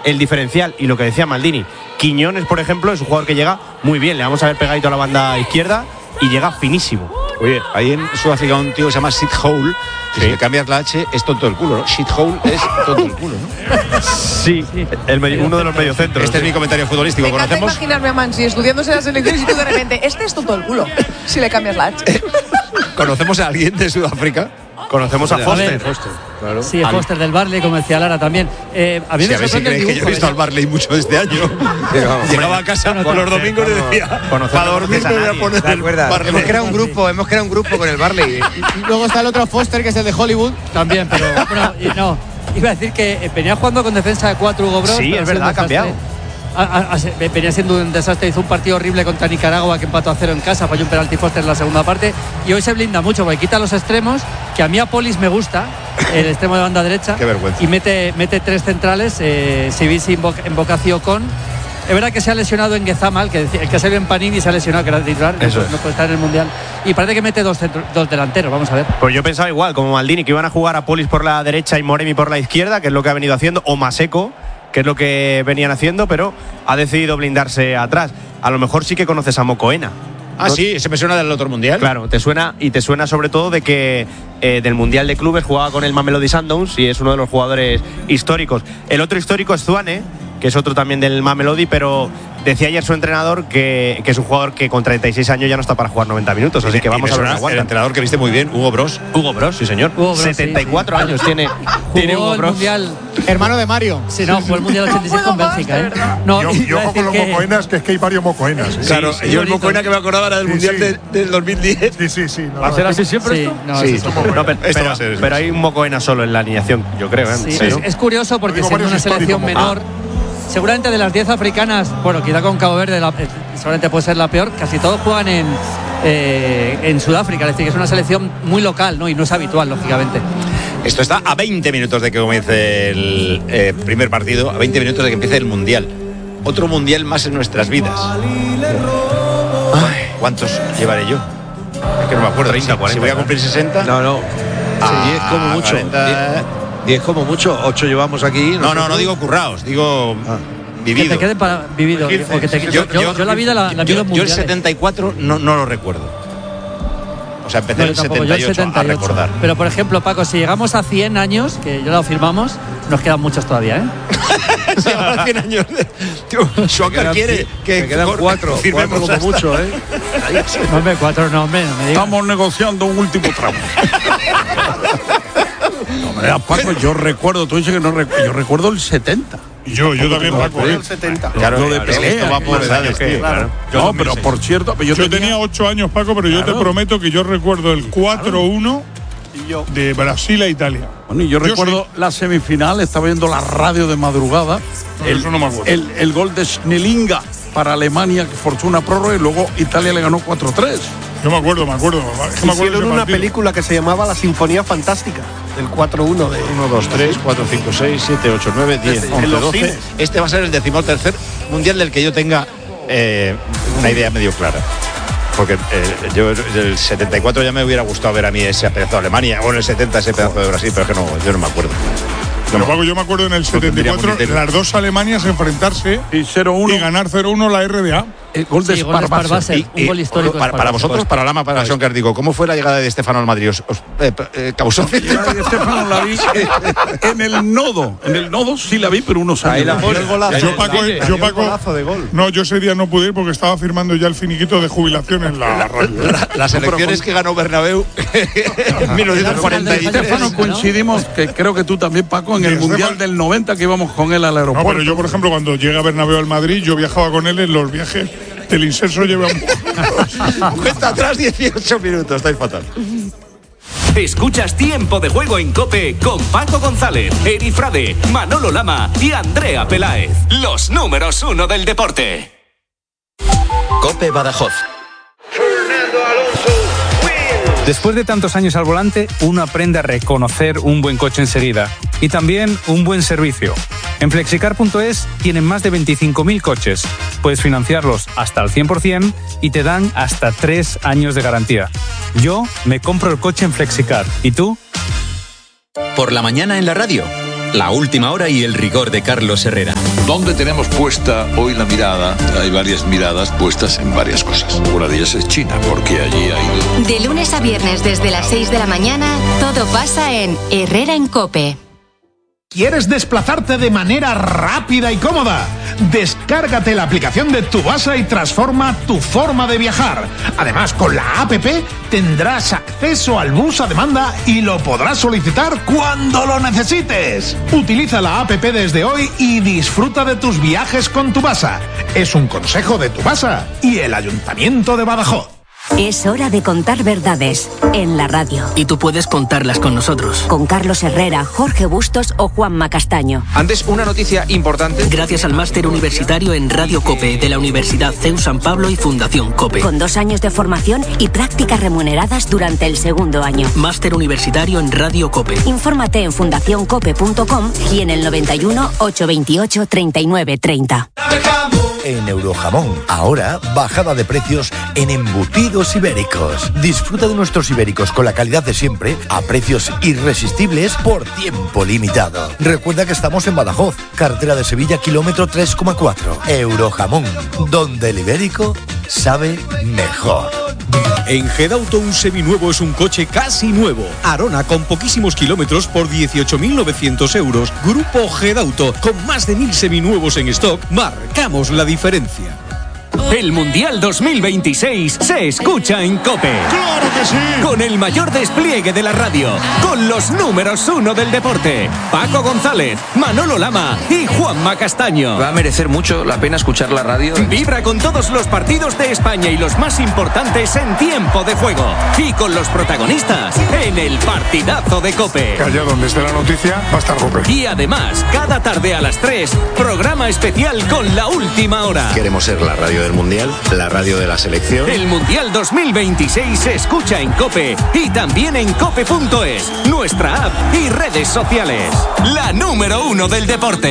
el diferencial. Y lo que decía Maldini, Quiñones, por ejemplo, es un jugador que llega muy bien. Le vamos a ver pegadito a la banda izquierda y llega finísimo. Oye, hay en Sudáfrica un tío que se llama Sid Hole, que si le cambias la H es tonto el culo, ¿no? Sid Hole es tonto el culo, ¿no? Sí, uno de los mediocentros. Este es mi comentario futbolístico. Me encanta imaginarme a Mansi estudiándose las elecciones y tú de repente, este es tonto el culo, si le cambias la H. ¿Conocemos a alguien de Sudáfrica? Conocemos a Foster. Claro. Sí, a Foster del Barley, como decía Lara también. A mí me sorprende el dibujo. Que yo he visto al Barley mucho este año. Llegaba a casa con los domingos y decía, para dormir me voy a poner el Barley. Hemos creado un grupo con el Barley. Y luego está el otro Foster, que es el de Hollywood. También, pero bueno, iba a decir que venía jugando con defensa de 4 Hugo Bros. Sí, es verdad, ha cambiado. Venía siendo un desastre, hizo un partido horrible contra Nicaragua que empató a 0 en casa, falló un penalti Foster en la segunda parte y hoy se blinda mucho porque quita los extremos, que a mí a Polis me gusta, el extremo de banda derecha. Qué vergüenza. Y mete 3 centrales, Sivisi en Bocacio con. Es verdad que se ha lesionado en Guezama, el que salió en Panini se ha lesionado, que era titular, no puede estar en el Mundial. Y parece que mete dos delanteros, vamos a ver. Pues yo pensaba igual, como Maldini, que iban a jugar a Polis por la derecha y Moremi por la izquierda, que es lo que ha venido haciendo, o Maseco, que es lo que venían haciendo, pero ha decidido blindarse atrás. A lo mejor sí que conoces a Mocoena. Ah, ¿no? Sí, ese me suena del otro mundial. Claro, te suena sobre todo de que del Mundial de Clubes jugaba con el Mamelodi Sundowns y es uno de los jugadores históricos. El otro histórico es Zwane, que es otro también del Mamelodi, pero decía ayer su entrenador que es un jugador que con 36 años ya no está para jugar 90 minutos, así que vamos a ver. El entrenador que viste muy bien, Hugo Bros. Hugo Bros, sí señor. Hugo Bros, 74 años tiene Hugo Bros. Mundial. Hermano de Mario. Sí, no, fue el Mundial 86 con Bélgica. Yo con los Mocoenas, que es que hay varios Mocoenas. Claro, yo el Mocoena que me acordaba era del Mundial del 2010. Sí. ¿Va a ser así siempre esto? Pero hay un Mocoena solo en la alineación, yo creo. Sí, es curioso porque siendo una selección menor, seguramente de las 10 africanas, bueno, quizá con Cabo Verde seguramente puede ser la peor, casi todos juegan en Sudáfrica, es decir, que es una selección muy local, ¿no? Y no es habitual, lógicamente. Esto está a 20 minutos de que comience el primer partido, a 20 minutos de que empiece el Mundial. Otro Mundial más en nuestras vidas. ¿Cuántos llevaré yo? Es que no me acuerdo. 30, 40. Si voy a cumplir 60. No. 10 como mucho. 40. 10 como mucho, 8 llevamos aquí. No digo curraos, digo vivido. Que te queden para vivido. Yo la vida la vivo en mundiales. Yo el 74 no lo recuerdo. O sea, empecé en el 78 a recordar. Pero, por ejemplo, Paco, si llegamos a 100 años, que ya lo firmamos, nos quedan muchos todavía, ¿eh? Si llegamos a 100 años. Shocker quiere que quedan 4 como hasta. Mucho, ¿eh? No, hombre, 4 no, hombre, no me digas. Estamos negociando un último tramo. Paco, yo recuerdo, tú dices que no recuerdo, yo recuerdo el 70. Yo también, Paco. El 70. Claro, lo de pelea. Esto va por edades, claro. No, pero por cierto, yo tenía 8 años, Paco, pero yo te prometo que yo recuerdo el 4-1 de Brasil a Italia. Bueno, y yo recuerdo la semifinal, estaba viendo la radio de madrugada. Eso no me acuerdo. El gol de Schnelinga para Alemania, que forzó una prórroga y luego Italia le ganó 4-3. Yo me acuerdo. Hicieron una película que se llamaba La Sinfonía Fantástica, del 4-1 de 1, 2, 3, 4, 5, 6, 7, 8, 9, 10, 11, 12. Este va a ser el 13º mundial del que yo tenga una idea medio clara. Porque yo el 74 ya me hubiera gustado ver a mí ese pedazo de Alemania, o en el 70 ese pedazo de Brasil, pero es que yo no me acuerdo. Pero Paco, yo me acuerdo en el 74 las dos Alemanias enfrentarse y 0-1 y ganar 0-1 la RDA. El gol de Sparbasser, un gol histórico. Para vosotros, para Lama, para Sonker, digo, ¿cómo fue la llegada de Estefano al Madrid? ¿Os causó? La llegada de Estefano la vi en el nodo. En el nodo sí la vi, pero unos años. Yo, Paco, no, yo ese día no pude ir porque estaba firmando ya el finiquito de jubilación en la radio. Las elecciones que ganó Bernabéu en 1943. Estefano coincidimos, que creo que tú también, Paco, en el Mundial del 90 que íbamos con él al aeropuerto. No, pero yo, por ejemplo, cuando llega Bernabéu al Madrid, yo viajaba con él en los viajes del inserso. Cuenta atrás 18 minutos, estáis fatal. Escuchas Tiempo de Juego en COPE con Paco González, Eri Frade, Manolo Lama y Andrea Peláez. Los números 1 del deporte. COPE Badajoz. Después de tantos años al volante, uno aprende a reconocer un buen coche enseguida y también un buen servicio. En Flexicar.es tienen más de 25.000 coches. Puedes financiarlos hasta el 100% y te dan hasta 3 años de garantía. Yo me compro el coche en Flexicar. ¿Y tú? Por la mañana en la radio. La última hora y el rigor de Carlos Herrera. ¿Dónde tenemos puesta hoy la mirada? Hay varias miradas puestas en varias cosas. Una de ellas es China, porque allí ha ido. De lunes a viernes desde las 6 de la mañana, todo pasa en Herrera en COPE. ¿Quieres desplazarte de manera rápida y cómoda? Descárgate la aplicación de Tubasa y transforma tu forma de viajar. Además, con la APP tendrás acceso al bus a demanda y lo podrás solicitar cuando lo necesites. Utiliza la APP desde hoy y disfruta de tus viajes con Tubasa. Es un consejo de Tubasa y el Ayuntamiento de Badajoz. Es hora de contar verdades en la radio. Y tú puedes contarlas con nosotros. Con Carlos Herrera, Jorge Bustos o Juanma Castaño. Antes, una noticia importante. Gracias al máster universitario en Radio COPE de la Universidad CEU San Pablo y Fundación COPE. Con 2 años de formación y prácticas remuneradas durante el segundo año. Máster universitario en Radio COPE. Infórmate en fundacioncope.com y en el 91 828 39 30. En Eurojamón, ahora bajada de precios en embutidos ibéricos. Disfruta de nuestros ibéricos con la calidad de siempre a precios irresistibles por tiempo limitado. Recuerda que estamos en Badajoz, carretera de Sevilla, kilómetro 3,4. Eurojamón, donde el ibérico sabe mejor. En Gedauto un seminuevo es un coche casi nuevo. Arona con poquísimos kilómetros por 18.900 euros. Grupo Gedauto con más de 1.000 seminuevos en stock. Marcamos la diferencia. El Mundial 2026 se escucha en COPE. ¡Claro que sí! Con el mayor despliegue de la radio, con los números 1 del deporte, Paco González, Manolo Lama y Juanma Castaño. Va a merecer mucho la pena escuchar la radio. Vibra con todos los partidos de España y los más importantes en tiempo de juego. Y con los protagonistas en el partidazo de COPE. Que allá donde esté la noticia va a estar COPE. Y además, cada tarde a las 3, programa especial con la última hora. Queremos ser la radio del Mundial, la radio de la selección. El Mundial 2026 se escucha en COPE y también en cope.es, nuestra app y redes sociales. La número 1 del deporte.